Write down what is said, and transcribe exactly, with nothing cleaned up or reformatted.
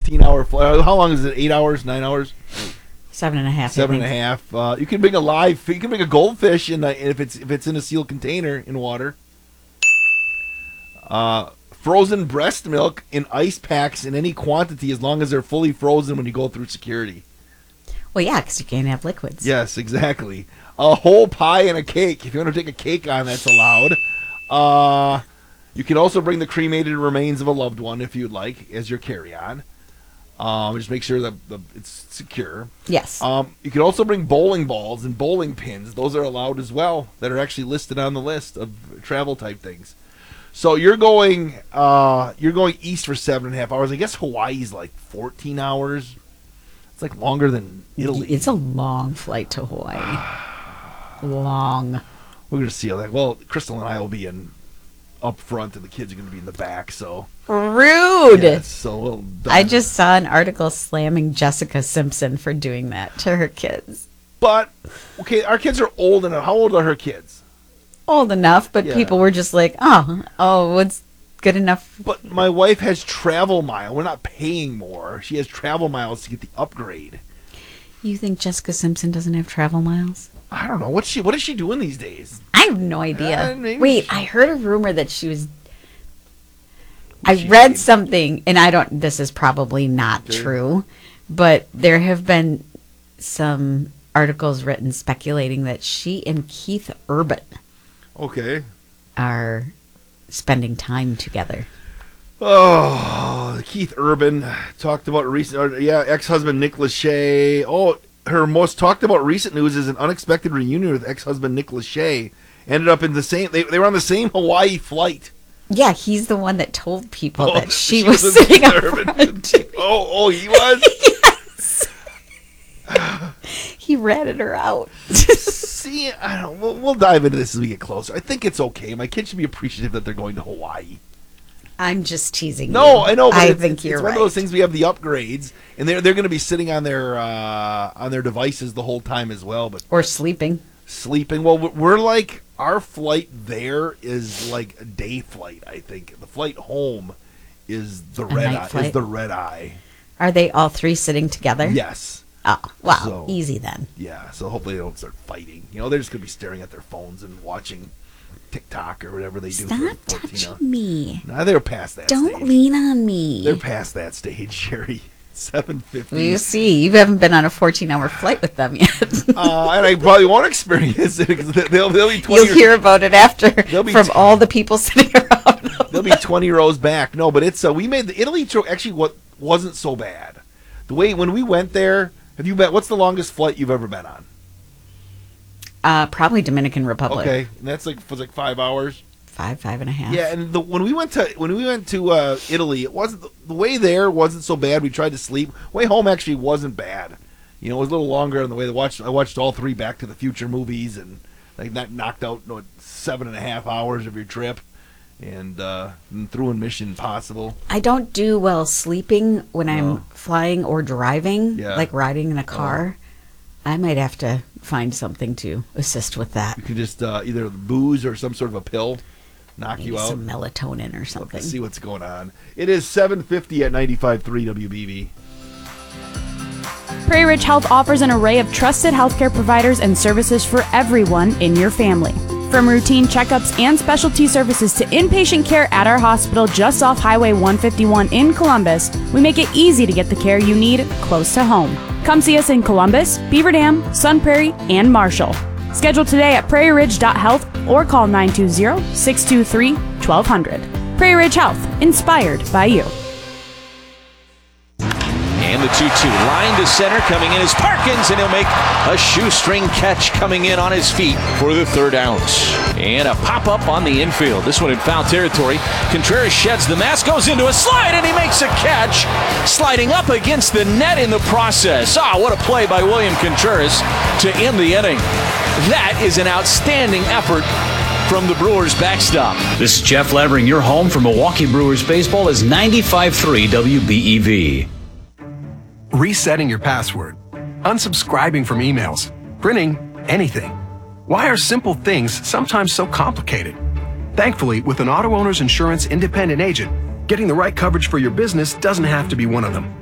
fourteen-hour flight. How long is it? Eight hours? Nine hours? Seven and a half. Seven and a half. Uh, you can bring a live. You can bring a goldfish in the, if it's if it's in a sealed container in water. Uh, frozen breast milk in ice packs in any quantity as long as they're fully frozen when you go through security. Well, yeah, because you can't have liquids. Yes, exactly. A whole pie and a cake. If you want to take a cake on, that's allowed. Uh, you can also bring the cremated remains of a loved one if you'd like as your carry-on. Um, just make sure that the, it's secure. Yes. Um, you can also bring bowling balls and bowling pins. Those are allowed as well. That are actually listed on the list of travel type things. So you're going, uh, you're going east for seven and a half hours. I guess Hawaii's like fourteen hours. It's like longer than Italy. It's a long flight to Hawaii. Long. We're gonna see how that. Well, Crystal and I will be in up front, and the kids are gonna be in the back. So rude. Yes, so we'll. I just saw an article slamming Jessica Simpson for doing that to her kids. But okay, our kids are old enough. How old are her kids? Old enough, but Yeah. people were just like, "Oh, oh, what's good enough?" But my wife has travel mile. We're not paying more. She has travel miles to get the upgrade. You think Jessica Simpson doesn't have travel miles? I don't know. What's she? What is she doing these days? I have no idea. Uh, maybe Wait, she- I heard a rumor that she was. Was I she read paid? something, and I don't. This is probably not Okay. true, but there have been some articles written speculating that she and Keith Urban Okay. are spending time together. Oh, Keith Urban talked about recent. Or, yeah, ex-husband Nick Lachey. Oh, her most talked about recent news is an unexpected reunion with ex-husband Nick Lachey. Ended up in the same. They, they were on the same Hawaii flight. Yeah, he's the one that told people Oh, that she, she was, was in sitting up Urban. front. Oh, oh, he was. He ratted her out. See, I don't. We'll, we'll dive into this as we get closer. I think it's okay. My kids should be appreciative that they're going to Hawaii. I'm just teasing. No, you. I know. But I it's, think it's, you're it's right. one of those things. We have the upgrades, and they're they're going to be sitting on their uh, on their devices the whole time as well. But Or sleeping. sleeping. Well, we're like our flight there is like a day flight. I think the flight home is the red night eye. Is flight? the red eye. Are they all three sitting together? Yes. Oh, wow. So- Easy then. Yeah. So hopefully they don't start fighting. You know, they're just going to be staring at their phones and watching TikTok or whatever they do. Stop for fourteen touching hours. me. Nah, they're past that Don't stage. lean on me. They're past that stage, Sherry. seven fifty. You see, you haven't been on a fourteen-hour flight with them yet. uh, and I probably won't experience it because they'll, they'll be twenty. You'll hear about it after They'll be from t- all the people sitting around them. They'll be twenty rows back. No, but it's uh, we made the Italy trip actually what wasn't so bad. The way when we went there, have you been? What's the longest flight you've ever been on? Uh, probably Dominican Republic. Okay, and that's like was like five hours. Five, five and a half. Yeah, and the, when we went to when we went to uh, Italy, it wasn't the way there wasn't so bad. We tried to sleep. Way home actually wasn't bad. You know, it was a little longer on the way. To watch, I watched all three Back to the Future movies, and like that knocked out you know, seven and a half hours of your trip, and, uh, and threw in Mission Impossible. I don't do well sleeping when I'm No. flying or driving, Yeah. like riding in a car. I might have to find something to assist with that. You can just uh, either booze or some sort of a pill knock Maybe you out. some melatonin or something. Let's see what's going on. It is seven fifty at ninety-five point three W B V. Prairie Ridge Health offers an array of trusted healthcare providers and services for everyone in your family. From routine checkups and specialty services to inpatient care at our hospital just off Highway one fifty-one in Columbus, we make it easy to get the care you need close to home. Come see us in Columbus, Beaver Dam, Sun Prairie, and Marshall. Schedule today at prairie ridge dot health or call nine two zero, six two three, one two zero zero. Prairie Ridge Health, inspired by you. And the two two line to center coming in is Parkins, and he'll make a shoestring catch coming in on his feet for the third out. And a pop-up on the infield. This one in foul territory. Contreras sheds the mask, goes into a slide, and he makes a catch, sliding up against the net in the process. Ah, what a play by William Contreras to end the inning. That is an outstanding effort from the Brewers backstop. This is Jeff Levering. Your home for Milwaukee Brewers baseball is ninety-five point three W B E V. Resetting your password, unsubscribing from emails, printing anything. Why are simple things sometimes so complicated? Thankfully, with an auto owner's insurance independent agent, getting the right coverage for your business doesn't have to be one of them.